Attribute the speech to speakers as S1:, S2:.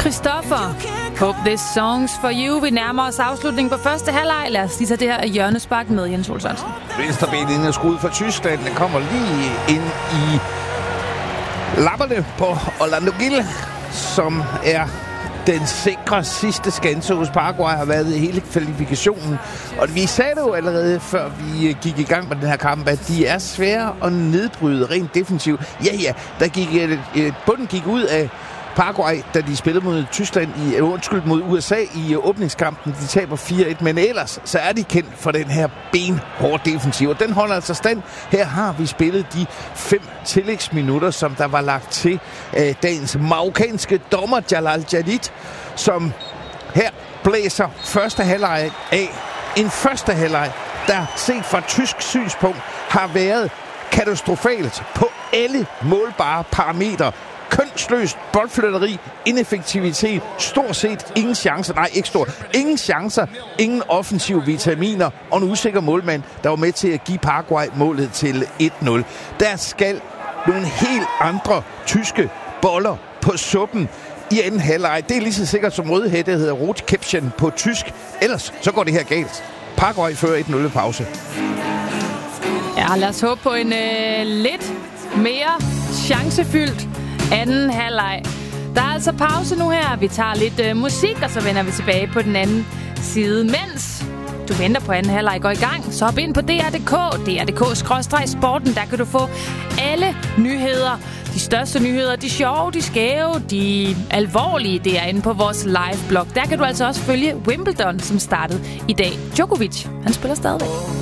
S1: Christoffer, Hope This Song's For You. Vi nærmer os afslutningen på første halvleg. Lad os lige tage det her hjørnespark med, Jens Olsson.
S2: Venstreben ind og skruet fra Tyskland. Den kommer lige ind i lapperne på Orlando Gil, som er den sikre sidste skanse hos Paraguay, har været i hele kvalifikationen. Og vi sagde det jo allerede, før vi gik i gang med den her kamp, at de er svære at nedbryde rent defensivt. Ja, bunden gik ud af Paraguay, da de spillede mod Tyskland mod USA i åbningskampen. De taber 4-1, men ellers så er de kendt for den her benhårde defensiv. Og den holder altså stand. Her har vi spillet de 5 tillægsminutter, som der var lagt til dagens marokkanske dommer Jalal Jadid, som her blæser første halvleg af. En første halvleg, der set fra tysk synspunkt har været katastrofalt på alle målbare parametre. Kønsløst boldflytteri, ineffektivitet, stort set ingen chancer. Nej, ikke stort. Ingen chancer, ingen offensive vitaminer og en usikker målmand, der var med til at give Paraguay målet til 1-0. Der skal nogle helt andre tyske boller på suppen i anden halvleg. Det er lige så sikkert som rødhætte hedder Rotkäppchen på tysk. Ellers så går det her galt. Paraguay fører 1-0 pause.
S1: Ja, lad os håbe på en lidt mere chancefyldt anden halvleg. Der er altså pause nu her. Vi tager lidt musik, og så vender vi tilbage på den anden side. Mens du venter på anden halvleg går i gang, så hop ind på DR.dk, DR.dk/sporten. Der kan du få alle nyheder. De største nyheder, de sjove, de skæve, de alvorlige, det er inde på vores live-blog. Der kan du altså også følge Wimbledon, som startede i dag. Djokovic, han spiller stadigvæk.